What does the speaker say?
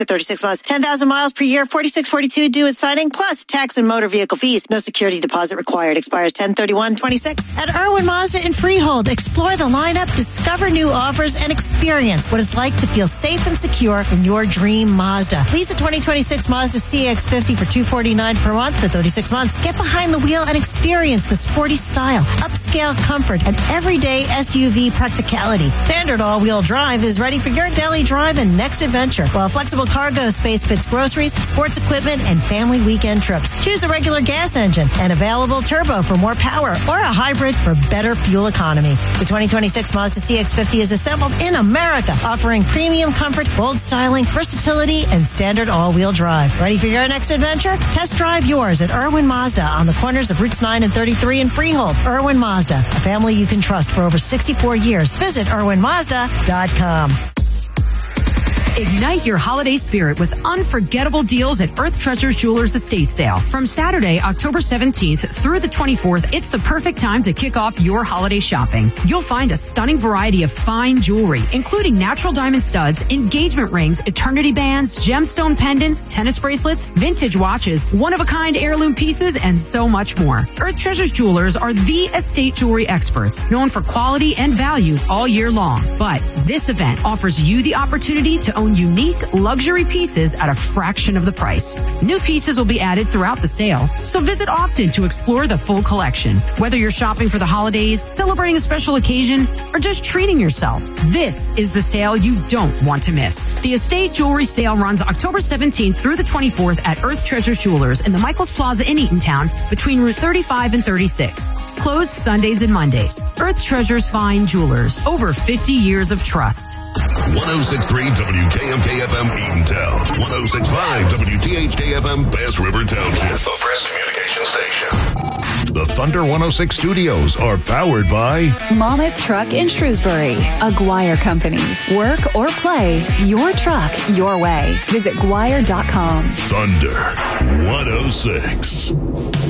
For 36 months, 10,000 miles per year, $46.42 due at signing, plus tax and motor vehicle fees. No security deposit required. Expires 10/31/26. At Irwin Mazda in Freehold, explore the lineup, discover new offers, and experience what it's like to feel safe and secure in your dream Mazda. Lease a 2026 Mazda CX-50 for $249 per month for 36 months. Get behind the wheel and experience the sporty style, upscale comfort, and everyday SUV practicality. Standard all-wheel drive is ready for your daily drive and next adventure, while flexible cargo space fits groceries, sports equipment, and family weekend trips. Choose a regular gas engine and available turbo for more power, or a hybrid for better fuel economy. The 2026 Mazda CX-50 is assembled in America, offering premium comfort, bold styling, versatility, and standard all-wheel drive. Ready for your next adventure? Test drive yours at Irwin Mazda on the corners of Routes 9 and 33 in Freehold. Irwin Mazda, a family you can trust for over 64 years. Visit irwinmazda.com. Ignite your holiday spirit with unforgettable deals at Earth Treasures Jewelers Estate Sale. From Saturday, October 17th through the 24th, it's the perfect time to kick off your holiday shopping. You'll find a stunning variety of fine jewelry, including natural diamond studs, engagement rings, eternity bands, gemstone pendants, tennis bracelets, vintage watches, one-of-a-kind heirloom pieces, and so much more. Earth Treasures Jewelers are the estate jewelry experts, known for quality and value all year long. But this event offers you the opportunity to own unique luxury pieces at a fraction of the price. New pieces will be added throughout the sale, so visit often to explore the full collection. Whether you're shopping for the holidays, celebrating a special occasion, or just treating yourself, this is the sale you don't want to miss. The Estate Jewelry Sale runs October 17th through the 24th at Earth Treasures Jewelers in the Michaels Plaza in Eatontown between Route 35 and 36. Closed Sundays and Mondays. Earth Treasures Fine Jewelers. Over 50 years of trust. 106.3 WKMK-FM Eatontown. 106.5 WTHK-FM Bass River Township. The Press Communication Station. The Thunder 106 studios are powered by Monmouth Truck in Shrewsbury, a Guire company. Work or play, your truck, your way. Visit Guire.com. Thunder 106.